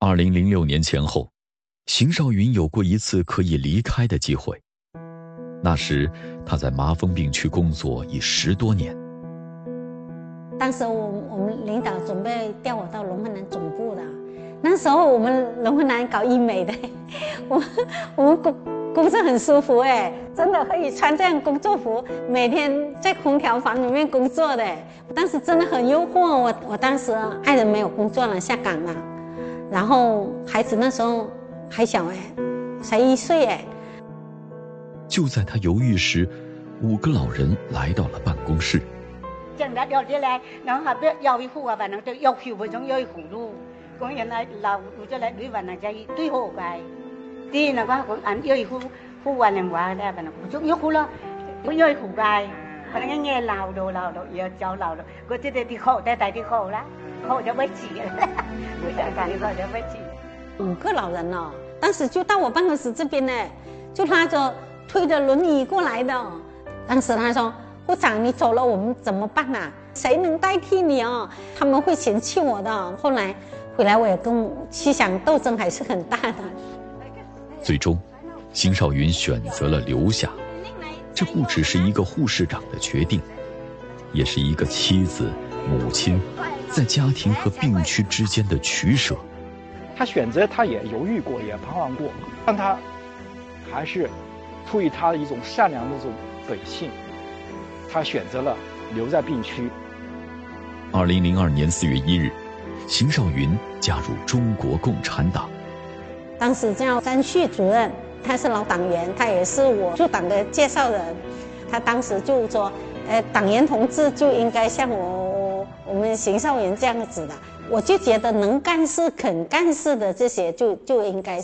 2006年前后，邢少云有过一次可以离开的机会。那时他在麻风病区工作已10多年。 当时我们领导准备调我到龙凤南总部的，那时候我们龙凤南搞医美的，我们工作很舒服哎，真的可以穿这样工作服，每天在空调房里面工作的，当时真的很诱惑我当时爱人没有工作了，下岗了，然后孩子那时候还小哎，才1岁哎。 就在他犹豫時，5個老人來到了辦公室。 正日有啲咧，然後邊有一戶啊，反正都有條嗰種有一戶路，講原來老咗嚟旅運啊，就係對好嘅。啲那個講按有一戶運人話咧，反正就有戶咯，有一戶嘅，反正nghe lao đồ giờ cháu lao đồ，個即係啲口帶啲口啦，口就會起，我想講啲口就會起。 5個老人哦，當時就到我辦公室這邊呢，就拉着推着輪椅過來的。當時他說：“部長，你走了，我們怎麼辦啊？誰能代替你哦？他們會嫌棄我的。”後來回來，我也跟思想鬥爭還是很大的。 最終，邢少云選擇了留下。這不只是一個護士長的決定，也是一個妻子、母親在家庭和病區之間的取捨。 他選擇，他也猶豫過，也彷徨過，但他還是出於他的一種善良的這種本性，他選擇了留在病區。 2002年4月1日，邢少云加入中國共產黨。 當時叫張旭主任，他是老黨員，他也是我入黨的介紹人。他當時就說，黨員同志就應該像我們邢少云這樣子的。我就覺得能幹事、肯幹事的這些就應該